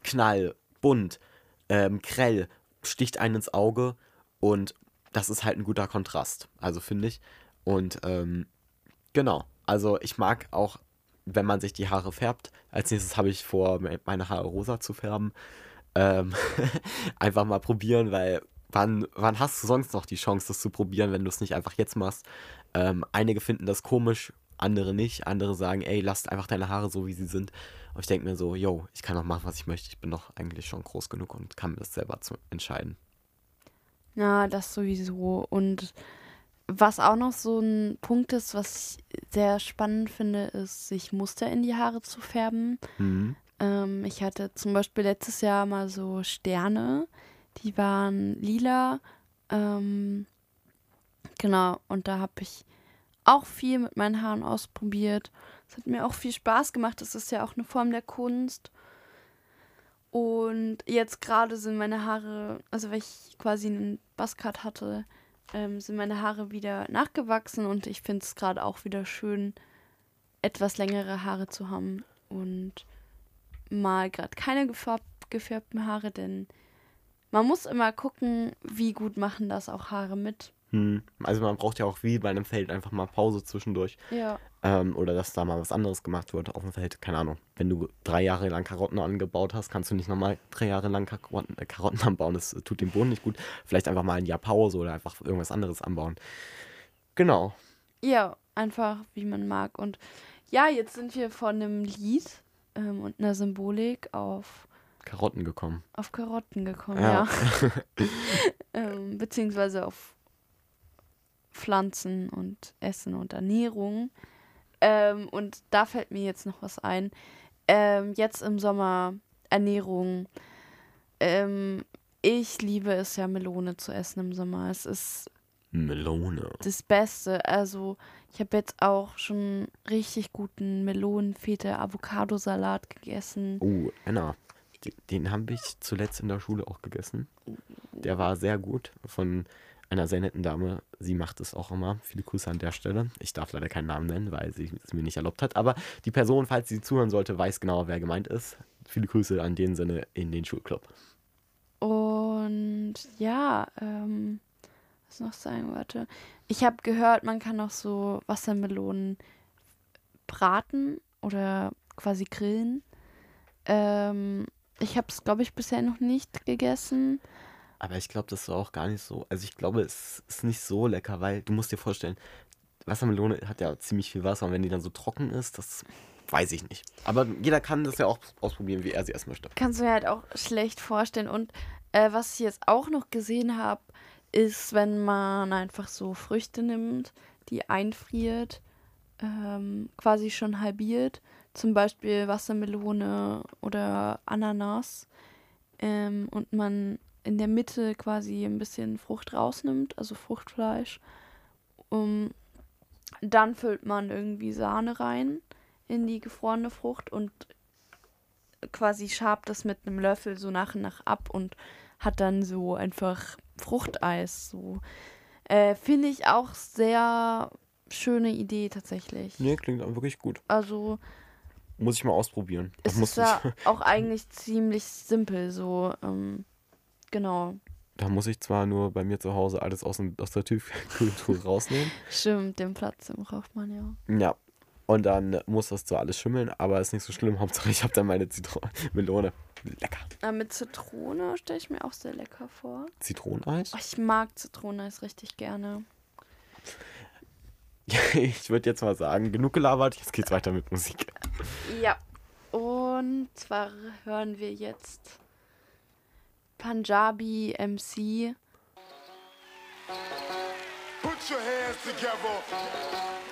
knallbunt, grell, sticht einen ins Auge und das ist halt ein guter Kontrast, also finde ich. Und genau, also ich mag auch, wenn man sich die Haare färbt. Als nächstes habe ich vor, meine Haare rosa zu färben. Ähm, einfach mal probieren, weil wann hast du sonst noch die Chance, das zu probieren, wenn du es nicht einfach jetzt machst? Einige finden das komisch, andere nicht. Andere sagen, ey, lass einfach deine Haare so, wie sie sind. Und ich denke mir so, yo, ich kann doch machen, was ich möchte. Ich bin doch eigentlich schon groß genug und kann mir das selber entscheiden. Ja, das sowieso. Und was auch noch so ein Punkt ist, was ich sehr spannend finde, ist, sich Muster in die Haare zu färben. Mhm. Ich hatte zum Beispiel letztes Jahr mal so Sterne, die waren lila. Ähm, genau, und da habe ich auch viel mit meinen Haaren ausprobiert. Es hat mir auch viel Spaß gemacht. Das ist ja auch eine Form der Kunst. Und jetzt gerade sind meine Haare, also weil ich quasi einen Buzzcut hatte, sind meine Haare wieder nachgewachsen und ich finde es gerade auch wieder schön, etwas längere Haare zu haben und mal gerade keine gefärbten Haare, denn man muss immer gucken, wie gut machen das auch Haare mit. Also man braucht ja auch wie bei einem Feld einfach mal Pause zwischendurch. Ja. Oder dass da mal was anderes gemacht wird auf dem Feld. Keine Ahnung. Wenn du 3 Jahre lang Karotten angebaut hast, kannst du nicht nochmal 3 Jahre lang Karotten anbauen. Das tut dem Boden nicht gut. Vielleicht einfach mal ein Jahr Pause oder einfach irgendwas anderes anbauen. Genau. Ja, einfach wie man mag. Und ja, jetzt sind wir von einem Lied und einer Symbolik Karotten gekommen. auf Karotten gekommen, Ja. ja. Beziehungsweise auf Pflanzen und Essen und Ernährung. Und da fällt mir jetzt noch was ein. Jetzt im Sommer Ernährung. Ich liebe es ja, Melone zu essen im Sommer. Es ist Melone. das Beste. Also, ich habe jetzt auch schon richtig guten Melonenfeta-Avocado-Salat gegessen. Oh, Anna. Den habe ich zuletzt in der Schule auch gegessen. Der war sehr gut. Von einer sehr netten Dame. Sie macht es auch immer. Viele Grüße an der Stelle. Ich darf leider keinen Namen nennen, weil sie es mir nicht erlaubt hat. Aber die Person, falls sie zuhören sollte, weiß genau, wer gemeint ist. Viele Grüße an den Sinne in den Schulclub. Und ja, was noch sagen, warte. Ich habe gehört, man kann auch so Wassermelonen braten oder quasi grillen. Ich habe es, glaube ich, bisher noch nicht gegessen. Aber ich glaube, das war auch gar nicht so. Also ich glaube, es ist nicht so lecker, weil du musst dir vorstellen, Wassermelone hat ja ziemlich viel Wasser und wenn die dann so trocken ist, das weiß ich nicht. Aber jeder kann das ja auch ausprobieren, wie er sie essen möchte. Kannst du mir halt auch schlecht vorstellen. Und was ich jetzt auch noch gesehen habe, ist, wenn man einfach so Früchte nimmt, die einfriert, quasi schon halbiert, zum Beispiel Wassermelone oder Ananas, und man in der Mitte quasi ein bisschen Frucht rausnimmt, also Fruchtfleisch. Dann füllt man irgendwie Sahne rein in die gefrorene Frucht und quasi schabt das mit einem Löffel so nach und nach ab und hat dann so einfach Fruchteis. So. Finde ich auch sehr schöne Idee tatsächlich. Nee, klingt auch wirklich gut. Also Muss ich mal ausprobieren. es Muss ist ja auch eigentlich ziemlich simpel so. Genau. Da muss ich zwar nur bei mir zu Hause alles aus der Tiefkühltruhe rausnehmen. Stimmt, den Platz den braucht man ja. Ja. Und dann muss das zwar alles schimmeln, aber ist nicht so schlimm. Hauptsache ich habe dann meine Melone. Lecker. Mit Zitrone stelle ich mir auch sehr lecker vor. Zitroneneis? Oh, ich mag Zitroneneis richtig gerne. Ich würde jetzt mal sagen, genug gelabert, jetzt geht's weiter mit Musik. Ja. Und zwar hören wir jetzt Punjabi MC. Put your hands together